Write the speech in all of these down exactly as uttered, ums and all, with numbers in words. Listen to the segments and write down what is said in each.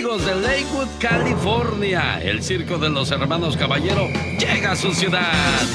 Amigos de Lakewood, California, el circo de los hermanos Caballero llega a su ciudad.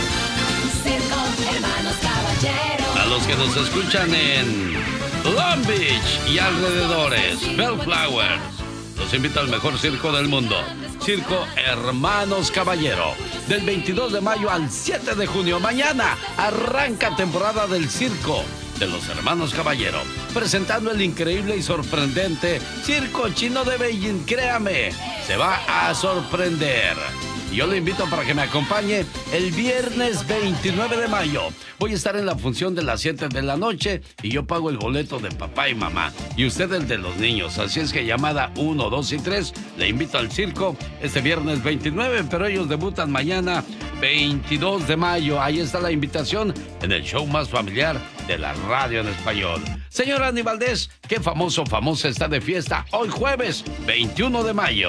Circo Hermanos Caballero. A los que nos escuchan en Long Beach y alrededores, Bellflowers, los invito al mejor circo del mundo, Circo Hermanos Caballero. Del veintidós de mayo al siete de junio, mañana, arranca temporada del circo de los Hermanos Caballero, presentando el increíble y sorprendente Circo Chino de Beijing. Créame, se va a sorprender. Y yo le invito para que me acompañe el viernes veintinueve de mayo. Voy a estar en la función de las siete de la noche y yo pago el boleto de papá y mamá. Y usted el de los niños. Así es que llamada uno, dos y tres, le invito al circo este viernes veintinueve, pero ellos debutan mañana veintidós de mayo. Ahí está la invitación en el show más familiar de la radio en español. Señor Andy Valdés, ¿qué famoso famosa está de fiesta hoy jueves veintiuno de mayo?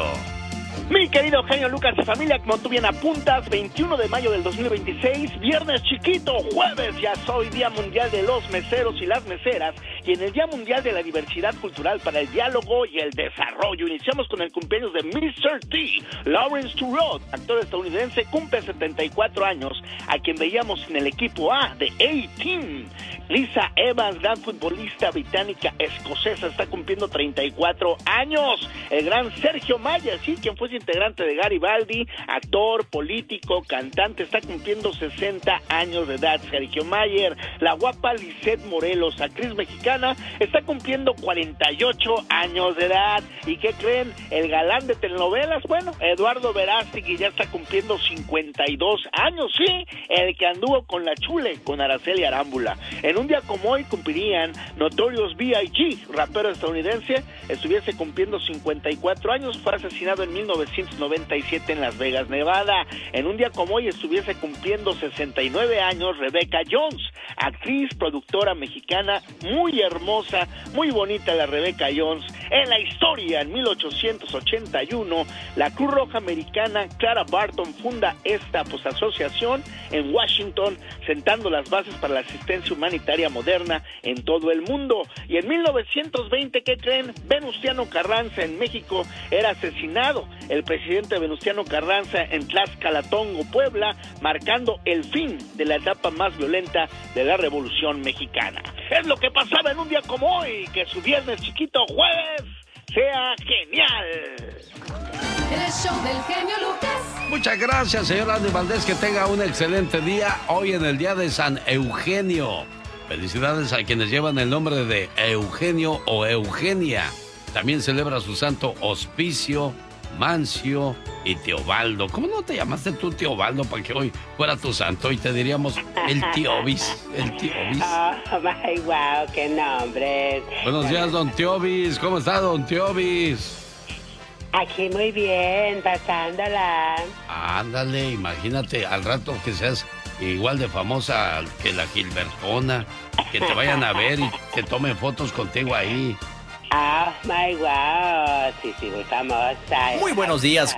Mi querido genio Lucas y familia, como tú bien apuntas, veintiuno de mayo del dos mil veintiséis, viernes chiquito, jueves ya soy Día Mundial de los Meseros y las Meseras, y en el Día Mundial de la Diversidad Cultural para el Diálogo y el Desarrollo. Iniciamos con el cumpleaños de mister T. Lawrence Turod, actor estadounidense, cumple setenta y cuatro años, a quien veíamos en el equipo A de A-Team. Lisa Evans, gran futbolista británica escocesa, está cumpliendo treinta y cuatro años. El gran Sergio Mayer, sí, quien fue integrante de Garibaldi, actor, político, cantante, está cumpliendo sesenta años de edad. Sergio Mayer. La guapa Lisette Morelos, actriz mexicana, está cumpliendo cuarenta y ocho años de edad. ¿Y qué creen? El galán de telenovelas, bueno, Eduardo Verástegui, ya está cumpliendo cincuenta y dos años, sí, el que anduvo con la Chule, con Araceli Arámbula. En un día como hoy cumplirían Notorious B I G, rapero estadounidense, estuviese cumpliendo cincuenta y cuatro años, fue asesinado en mil novecientos noventa y siete en Las Vegas, Nevada. En un día como hoy estuviese cumpliendo sesenta y nueve años Rebecca Jones, actriz, productora mexicana, muy hermosa, muy bonita la Rebecca Jones. En la historia, en mil ochocientos ochenta y uno, la Cruz Roja Americana Clara Barton funda esta pues, asociación en Washington, sentando las bases para la asistencia humanitaria moderna en todo el mundo. Y en mil novecientos veinte, ¿qué creen? Venustiano Carranza en México era asesinado. El presidente Venustiano Carranza en Tlaxcalatongo, Puebla, marcando el fin de la etapa más violenta de la Revolución Mexicana. Es lo que pasaba en un día como hoy, que su viernes chiquito jueves sea genial. El show del genio Lucas. Muchas gracias, señor Andy Valdés, que tenga un excelente día hoy en el día de San Eugenio. Felicidades a quienes llevan el nombre de Eugenio o Eugenia. También celebra su santo Hospicio, Mancio y Teobaldo. ¿Cómo no te llamaste tú Teobaldo para que hoy fuera tu santo y te diríamos el Teobis? El Teobis. Oh, my, wow, qué nombre. Buenos días, don Teobis. ¿Cómo está, don Teobis? Aquí muy bien, pasándola. Ándale, imagínate al rato que seas igual de famosa que la Gilbertona, que te vayan a ver y te tomen fotos contigo ahí. Oh, my, wow, sí, sí, muy famosa. Muy buenos días.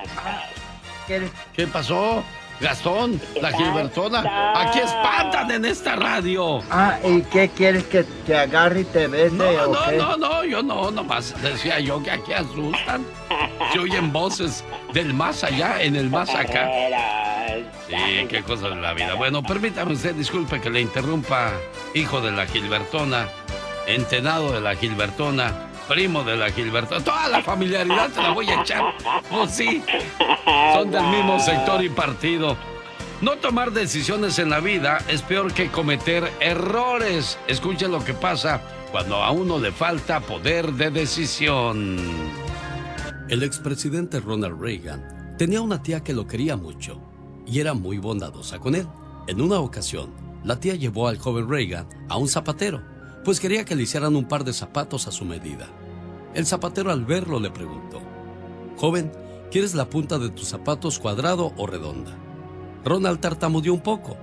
¿Qué pasó? Gastón, la Gilbertona, aquí espantan en esta radio. Ah, ¿y qué quieres que te agarre y te bese? No, o no, qué? no, no, yo no, nomás decía yo que aquí asustan. Se oyen voces del más allá en el más acá. Sí, qué cosa de la vida. Bueno, permítame usted, disculpe que le interrumpa, hijo de la Gilbertona, entenado de la Gilbertona, primo de la Gilbertona, toda la familiaridad te la voy a echar. Pues sí, son del mismo sector y partido. No tomar decisiones en la vida es peor que cometer errores. Escuchen lo que pasa cuando a uno le falta poder de decisión. El expresidente Ronald Reagan tenía una tía que lo quería mucho y era muy bondadosa con él. En una ocasión, la tía llevó al joven Reagan a un zapatero, pues quería que le hicieran un par de zapatos a su medida. El zapatero al verlo le preguntó: «Joven, ¿quieres la punta de tus zapatos cuadrado o redonda?». Ronald tartamudeó un poco